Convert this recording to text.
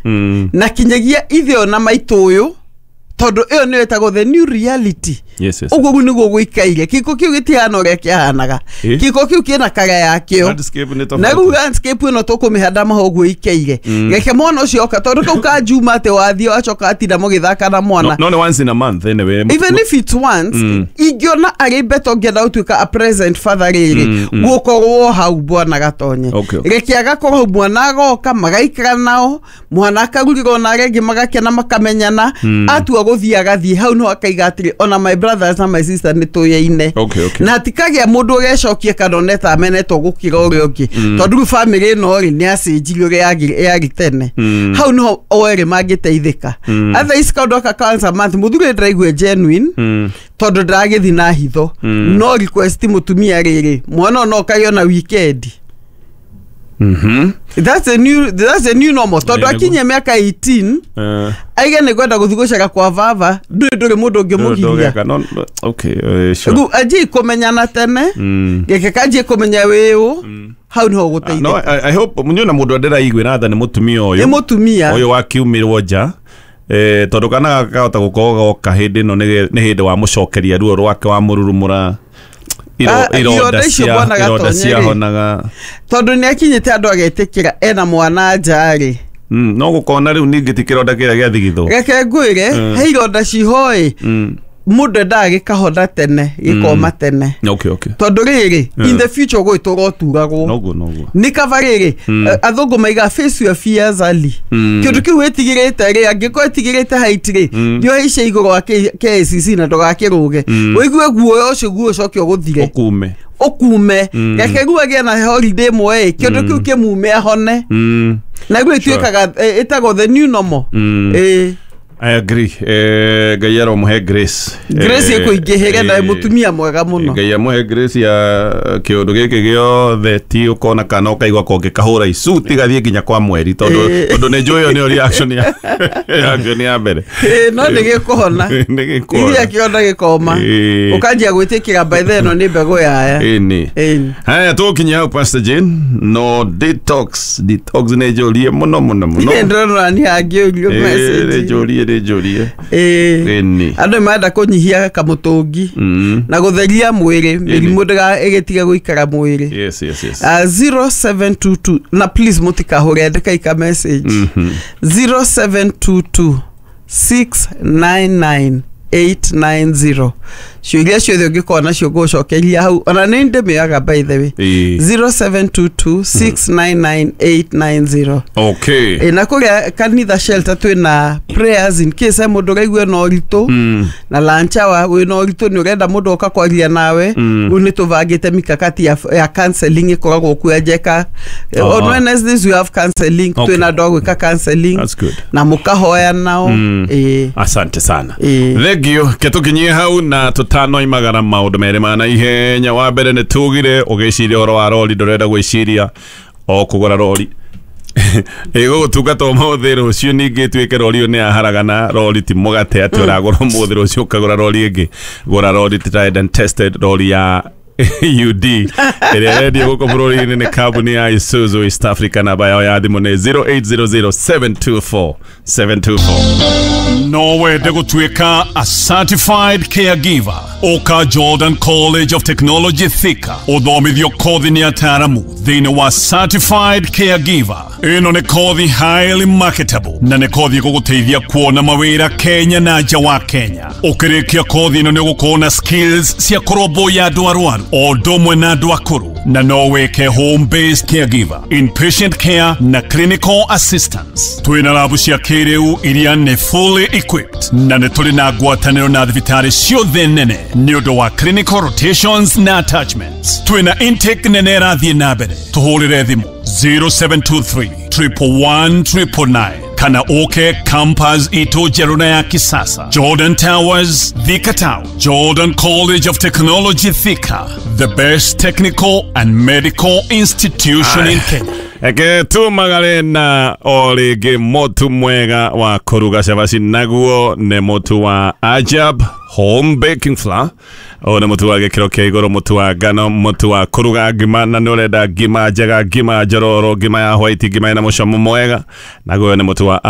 na kinyagia ithio na maituyu tondu iyo ni etagwo the new reality. Yes. Uguo niguo guikaire kiko kiu gitiana uria kiahanaga kiko kiu kina kaga yakio na ru landscape ino tukumihanda mahoguo ikeire geke mwana ucio oka tondu kau ka juma te wathio acoka atinda mugithaka na mwana no once in a month anyway even if it's once igiona ari beto ngenda utuika a present father riri gukorwo hau bwana gatonye geke agakorwo mwana agoka magaikara nao mwana akaguriro na regi magakena makamenyana atua guthia agathie hau no akaiga atiri ona my brothers and my sisters ni tuyeine na tikagia mundu ugecokie kanoneta amenetwo gukira uria ungi tondu family no ri ni acenjiri uria yagi tene hau no oere magiteithika otherwise kaundoka cancer month muthuri ndiraigwe genuine tondu ndagithi na hitho no request mutumia riri mwana no kaiona weekend. That's a new normal. Tondu akinye miaka 18 aige ni kwenda guthigucaga kwa vava nduri mundu ngimugiria sure aji kumenyana tene geke kaji kumenya wiu hau no guteithia. No, I hope munyona mundu ndira igwe ratha ni mutumia uyu uyu wakiumirwo nja tondu kana gakahota gukorwo kahindi no ni hindi wa mucokeria ruo rwake wa mururumura ironda cia honaga tondu ni akinyite andu agetikira ena mwana njari no gukona riu ningitikira onda kira gya thigitho geke ngwire he ironda cihoi mundu ndagikahona tene gikoma tene tondu riri in the future gwitwo turagwo noguo ni kavariri athungu maiga face your fears early kindu kiu wetigirite ri angiko etigirite height ri ndio ice iguru wa KCC na ndogakiruge wigue guoyo ucio guo cokio guthire okume geke guagia na holiday moe kindu kiu kimume ahone na gwe twikaga itago the new normal I agree. Gayaro muhe Grace. Grace yeko igehega na mutumia mwega muno. Gaya muhe Grace ya kiundu giki giothe ti ukona kana ukaigwa konge kahura icu tigathie nginya kwa mweri tondu ne joyo ni reaction ya mbere. No nigikuhona. Iria kionda gikoma. Ukanjia gwitikira by then no ni mbego yaya. Haya tukinya hapo Pastor Jane. No detox ne jolie muno. Ndro ni agio message. Andu mada kunyihia kamutungi na gutheria mwiri mirimu ndaga igetiga guikara mwiri. Yes. 0722 na please mutikahure ndika message 0722 699 890 Shuria shothe ngikona cio gucokeria hau ona ni ndemiaga by the way 0722 699 890 na kuria kanitha shelter twina prayers in case mundu gaigwe no rito na lanchawa we no rito ni urenda mundu okakwaria nawe uni tuvagite mikakati ya counseling ikoragwo kujeka on Wednesdays we have counseling twina dog ka counseling na mukahoya nao asante sana legio ketukinyie hau na tutano imagara maundu mere mana ihenya wa mbere ni tugire ugiciria oro wa roli ndorenda gwiciria o kugura roli ego gutungata umuthiro ucio ningi twike roli ni aharagana roli ti mugate ati uragura umuthiro ucio kagura roli ingi gura roli tried and tested roli ya UD ready guko burori ni kabuni ya Isuzu East Africa na bayo ya thimu ni 0800724724 Norway dego tweka a certified caregiver Oka Jordan College of Technology Thika Othomithio kothi ni ataramu thini wa certified caregiver ino ni kothi highly marketable na ni kothi guguteithia kuona mawira Kenya na nja wa Kenya ukirikia kothi ino ni gukona skills cia kuroboya andu arwaru odomwe na andu akuru na no weke home based caregiver inpatient care na clinical assistance twina labu cia kiriu iria ni fully equipped na ni tuli na gwataniro na thibitari ciothe nene ni undu wa clinical rotations na attachments twina intake nene rathie na mbere tuhurire thimu 0723 111 kana oke campus ito jeruna ya kisasa Jordan Towers Thika Town Jordan College of Technology Thika the best technical and medical institution in Kenya. Eke tu magalena olege motu mwega wa kuruga shabashi naguo ne motu wa Ajab home baking flour ona motu wa gekiro keigoro motu wa gano motu wa kuruga gima na noleda gima jaga gima jororo gima ya white gima na mushomo mwega naguo ne motu wa